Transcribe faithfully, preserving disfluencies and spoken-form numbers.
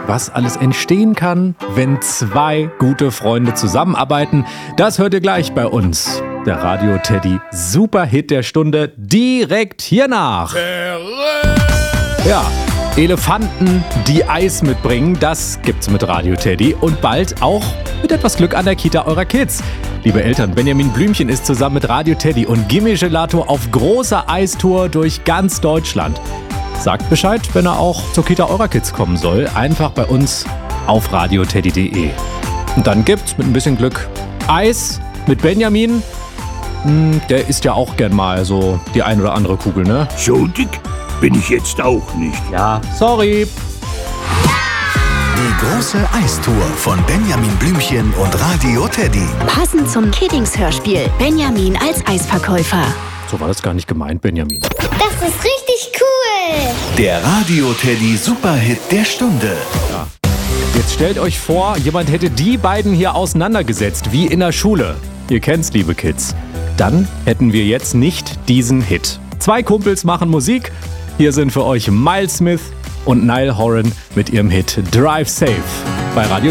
was alles entstehen kann, wenn zwei gute Freunde zusammenarbeiten, das hört ihr gleich bei uns. Der Radio Teddy Superhit der Stunde direkt hiernach. Ja, Elefanten, die Eis mitbringen, das gibt's mit Radio Teddy und bald auch mit etwas Glück an der Kita eurer Kids. Liebe Eltern, Benjamin Blümchen ist zusammen mit Radio Teddy und Gimme Gelato auf großer Eistour durch ganz Deutschland. Sagt Bescheid, wenn er auch zur Kita eurer Kids kommen soll. Einfach bei uns auf radioteddy punkt de. Und dann gibt's mit ein bisschen Glück Eis mit Benjamin. Hm, der isst ja auch gern mal so die ein oder andere Kugel, ne? So dick bin ich jetzt auch nicht. Ja, sorry. Die große Eistour von Benjamin Blümchen und Radio Teddy. Passend zum Kiddings-Hörspiel. Benjamin als Eisverkäufer. So war das gar nicht gemeint, Benjamin. Das ist richtig cool. Der Radio Teddy Superhit der Stunde. Ja. Jetzt stellt euch vor, jemand hätte die beiden hier auseinandergesetzt, wie in der Schule. Ihr kennt's, liebe Kids. Dann hätten wir jetzt nicht diesen Hit. Zwei Kumpels machen Musik. Hier sind für euch Miles Smith und Niall Horan mit ihrem Hit Drive Safe bei Radio